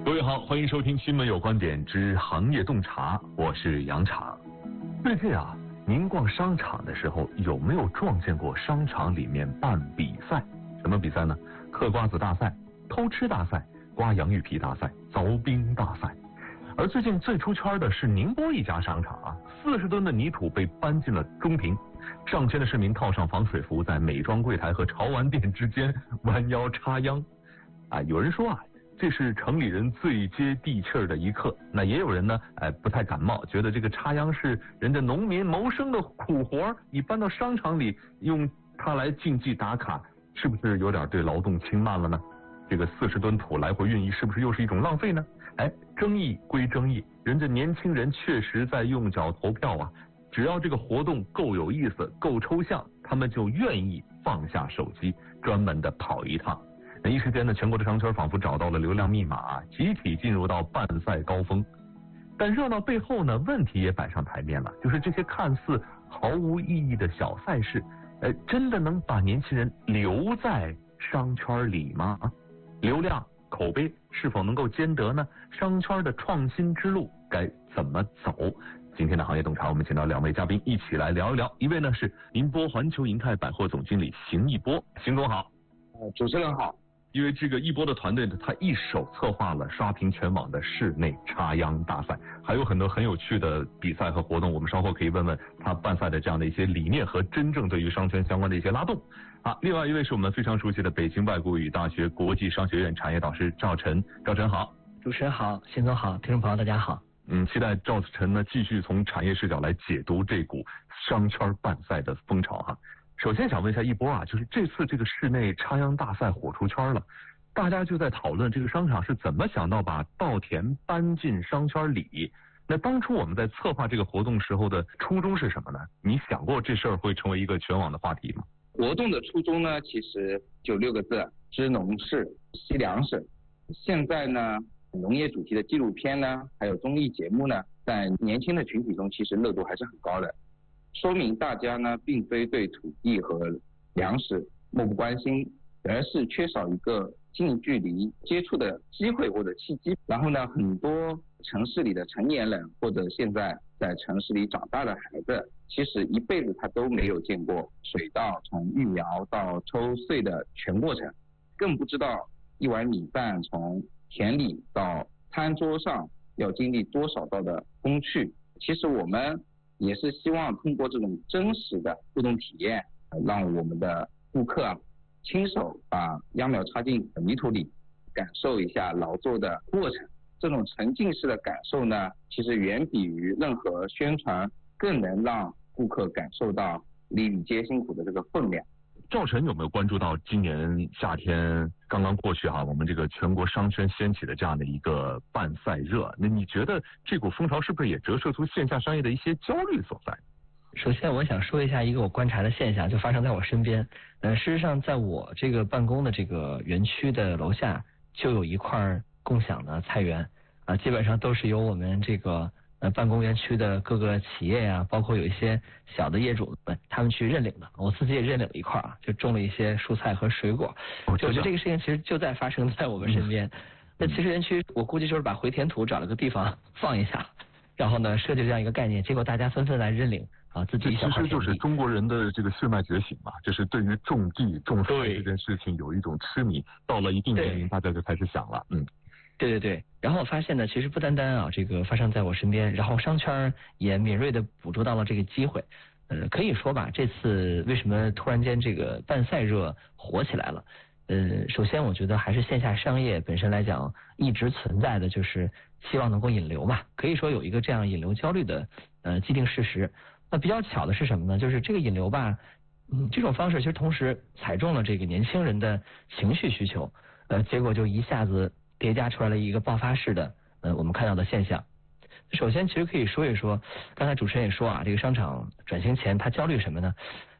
各位好，欢迎收听新闻有观点之行业洞察，我是杨敞。最近啊，您逛商场的时候有没有撞见过商场里面办比赛？什么比赛呢？嗑瓜子大赛、偷吃大赛、刮洋芋皮大赛、凿冰大赛。而最近最出圈的是宁波一家商场啊，40吨的泥土被搬进了中庭，上千的市民套上防水服，在美妆柜台和潮玩店之间弯腰插秧。啊，有人说啊，这是城里人最接地气儿的一刻。那也有人呢，不太感冒，觉得这个插秧是人家农民谋生的苦活，你搬到商场里用它来竞技打卡，是不是有点对劳动轻慢了呢？这个40吨土来回运移，是不是又是一种浪费呢？争议归争议，人家年轻人确实在用脚投票啊。只要这个活动够有意思、够抽象，他们就愿意放下手机，专门的跑一趟。那一时间呢，全国的商圈仿佛找到了流量密码，集体进入到办赛高峰。但热闹背后呢，问题也摆上台面了，就是这些看似毫无意义的小赛事，真的能把年轻人留在商圈里吗？流量、口碑是否能够兼得呢？商圈的创新之路该怎么走？今天的行业洞察，我们请到2位嘉宾一起来聊一聊。一位呢是宁波环球银泰百货总经理邢一波，邢总好。 主持人好。 因为这个一波的团队呢，他一手策划了刷屏全网的室内插秧大赛，还有很多很有趣的比赛和活动，我们稍后可以问问他办赛的这样的一些理念和真正对于商圈相关的一些拉动。另外一位是我们非常熟悉的北京外国语大学国际商学院产业导师赵晨，赵晨好。 主持人好，邢总好，听众朋友大家好。 期待赵晨呢继续从产业视角来解读这股商圈办赛的风潮哈。首先想问一下一波啊，就是这次这个室内插秧大赛火出圈了，大家就在讨论这个商场是怎么想到把稻田搬进商圈里。那当初我们在策划这个活动时候的初衷是什么呢？你想过这事儿会成为一个全网的话题吗？ 活动的初衷呢，其实就6个字：知农事，惜粮食。现在呢，农业主题的纪录片呢，还有综艺节目呢，在年轻的群体中其实热度还是很高的。说明大家呢，并非对土地和粮食漠不关心，而是缺少一个近距离接触的机会或者契机。然后呢，很多城市里的成年人或者现在在城市里长大的孩子，其实一辈子他都没有见过水稻从育苗到抽穗的全过程，更不知道一碗米饭从田里到餐桌上要经历多少道的工序。其实我们也是希望通过这种真实的互动体验，让我们的顾客亲手把秧苗插进泥土里，感受一下劳作的过程。这种沉浸式的感受呢，其实远比于任何宣传更能让顾客感受到粒粒皆辛苦的这个分量。 赵晨有没有关注到今年夏天刚刚过去我们这个全国商圈掀起的这样的一个办赛热？那你觉得这股风潮是不是也折射出线下商业的一些焦虑所在？ 首先我想说一下一个我观察的现象，就发生在我身边。事实上在我这个办公的这个园区的楼下就有一块共享的菜园基本上都是由我们这个办公园区的各个企业呀，包括有一些小的业主们，他们去认领的。我自己也认领了一块就种了一些蔬菜和水果。我觉得这个事情其实就在发生在我们身边。那其实园区我估计就是把回填土找了个地方放一下，然后呢设计这样一个概念，结果大家纷纷来认领自己一小块。 其实就是中国人的这个血脉觉醒嘛，就是对于种地种菜这件事情有一种痴迷，到了一定年龄大家就开始想了。 对，然后我发现呢，其实不单单这个发生在我身边，然后商圈也敏锐的捕捉到了这个机会。可以说吧，这次为什么突然间这个办赛热火起来了？首先我觉得还是线下商业本身来讲一直存在的就是希望能够引流嘛，可以说有一个这样引流焦虑的既定事实。那比较巧的是什么呢？就是这个引流吧，这种方式其实同时踩中了这个年轻人的情绪需求，结果就一下子叠加出来了一个爆发式的我们看到的现象。首先其实可以说一说，刚才主持人也说这个商场转型前他焦虑什么呢？